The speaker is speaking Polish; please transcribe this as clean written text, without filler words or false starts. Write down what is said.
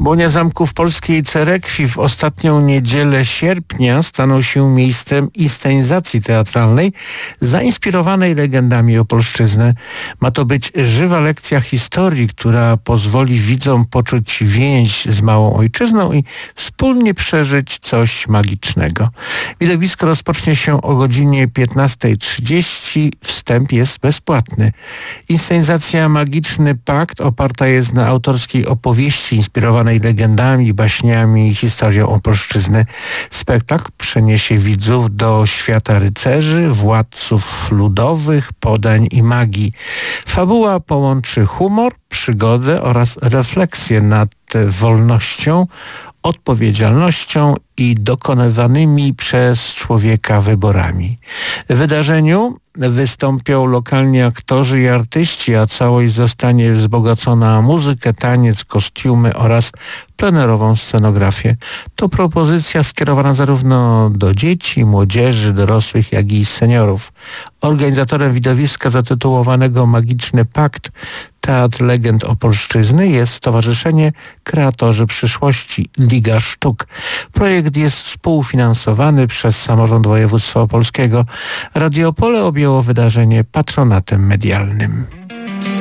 Błonia Zamków Polskiej Cerekwi w ostatnią niedzielę sierpnia staną się miejscem inscenizacji teatralnej zainspirowanej legendami Opolszczyzny. Ma to być żywa lekcja historii, która pozwoli widzom poczuć więź z małą ojczyzną i wspólnie przeżyć coś magicznego. Widowisko rozpocznie się o godzinie 15:30. Wstęp jest bezpłatny. Inscenizacja Magiczny Pakt oparta jest na autorskiej opowieści inspirowanej legendami, baśniami i historią Opolszczyzny. Spektakl przeniesie widzów do świata rycerzy, władców ludowych, podań i magii. Fabuła połączy humor, przygodę oraz refleksję nad wolnością, odpowiedzialnością i dokonywanymi przez człowieka wyborami. W wydarzeniu wystąpią lokalni aktorzy i artyści, a całość zostanie wzbogacona o muzykę, taniec, kostiumy oraz plenerową scenografię. To propozycja skierowana zarówno do dzieci, młodzieży, dorosłych, jak i seniorów. Organizatorem widowiska zatytułowanego Magiczny Pakt Teatr Legend Opolszczyzny jest Stowarzyszenie Kreatorzy Przyszłości Liga Sztuk. Projekt jest współfinansowany przez Samorząd Województwa Opolskiego. Radio Opole objęło wydarzenie patronatem medialnym.